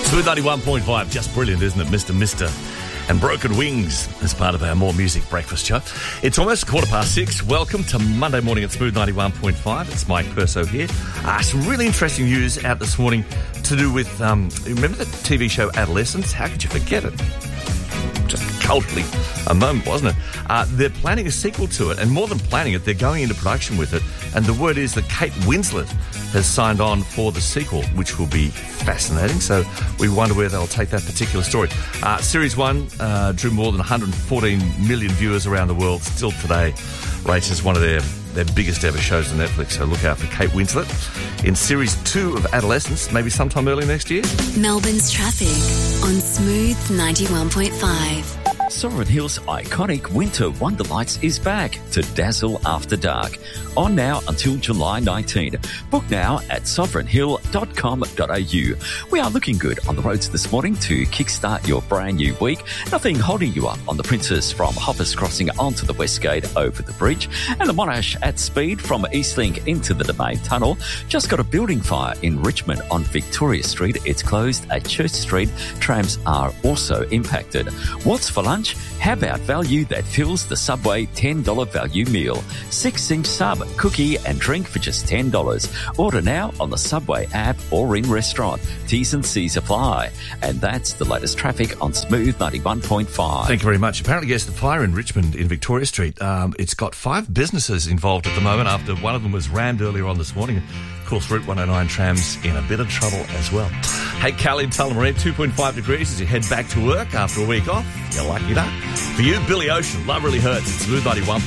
Smooth 91.5, just brilliant, isn't it? Mr. And Broken Wings as part of our More Music breakfast show. It's almost 6:15. Welcome to Monday morning at Smooth 91.5. It's Mike Perso here. Some really interesting news out this morning to do with, remember the TV show Adolescence? How could you forget it? Just culturally a moment, wasn't it? They're planning a sequel to it, and more than planning it, they're going into production with it. And the word is that Kate Winslet has signed on for the sequel, which will be fascinating. So we wonder where they'll take that particular story. Series 1 drew more than 114 million viewers around the world. Still today rates as one of their biggest ever shows on Netflix. So look out for Kate Winslet in Series 2 of Adolescence, maybe sometime early next year. Melbourne's traffic on Smooth 91.5. Sovereign Hill's iconic Winter Wonderlights is back to dazzle after dark. On now until July 19. Book now at sovereignhill.com.au. We are looking good on the roads this morning to kickstart your brand new week. Nothing holding you up on the Princess from Hoppers Crossing onto the West Gate over the bridge. And the Monash at speed from Eastlink into the Domain Tunnel. Just got a building fire in Richmond on Victoria Street. It's closed at Church Street. Trams are also impacted. What's for lunch? How about value that fills the Subway $10 value meal? 6-inch sub, cookie and drink for just $10. Order now on the Subway app or in restaurant. T's and C's apply. And that's the latest traffic on Smooth 91.5. Thank you very much. Apparently, yes, the fire in Richmond in Victoria Street, it's got 5 businesses involved at the moment after one of them was rammed earlier on this morning. Of course, Route 109 trams in a bit of trouble as well. Hey, Callie in Tullamarine, 2.5 degrees as you head back to work after a week off. You're lucky that. For you, Billy Ocean, Love Really Hurts. It's Smooth 91.